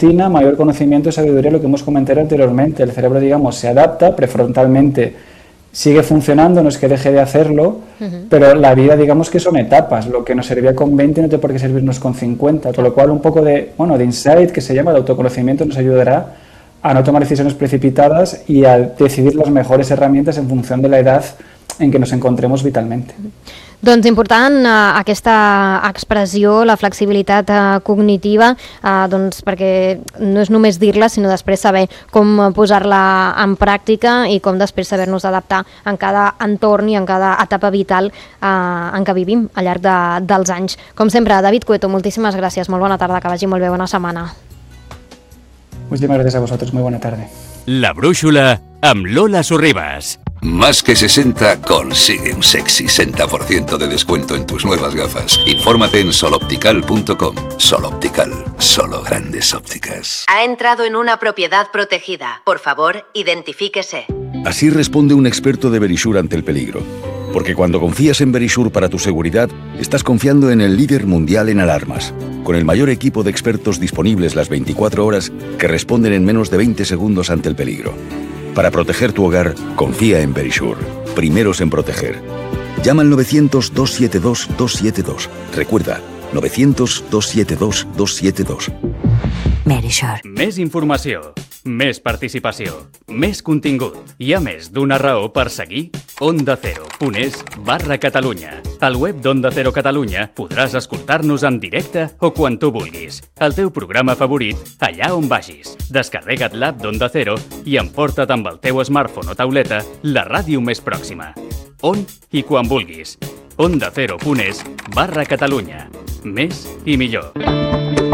rutina, mayor conocimiento y sabiduría, lo que hemos comentado anteriormente. El cerebro, digamos, se adapta, prefrontalmente sigue funcionando, no es que deje de hacerlo, pero la vida, digamos que son etapas. Lo que nos servía con 20 no tiene por qué servirnos con 50, con lo cual un poco de insight, que se llama, de autoconocimiento, nos ayudará a no tomar decisiones precipitadas y a decidir las mejores herramientas en función de la edad en que nos encontremos vitalmente. Doncs important aquesta expressió, la flexibilitat cognitiva, doncs perquè no és només dir-la, sinó després saber com posar-la en pràctica i com després saber-nos adaptar en cada entorn i en cada etapa vital en què vivim al llarg dels anys. Com sempre, David Cueto, moltíssimes gràcies, molt bona tarda, que vagi molt bé, bona setmana. Muchísimas gracias a vosotros, muy buena tarde. La Brúixola amb Lola Sorribas. Más que 60 consigue un sexy 60% de descuento en tus nuevas gafas. Infórmate en soloptical.com. Soloptical, solo grandes ópticas. Ha entrado en una propiedad protegida. Por favor, identifíquese. Así responde un experto de Verisure ante el peligro. Porque cuando confías en Verisure para tu seguridad, estás confiando en el líder mundial en alarmas, con el mayor equipo de expertos disponibles las 24 horas que responden en menos de 20 segundos ante el peligro. Para proteger tu hogar, confía en Verisure. Primeros en proteger. Llama al 900-272-272. Recuerda, 900-272-272. Verisure. Més informació, més participació, més contingut. Hi ha més d'una raó per seguir ondacero.es/Catalunya. Al web d'Onda Cero Catalunya podràs escoltar-nos en directe o quan tu vulguis. El teu programa favorit, allà on vagis. Descarrega't l'app d'Onda Cero i emporta't amb el teu smartphone o tauleta la ràdio més pròxima. On i quan vulguis. ondacero.es/Catalunya. Més i millor.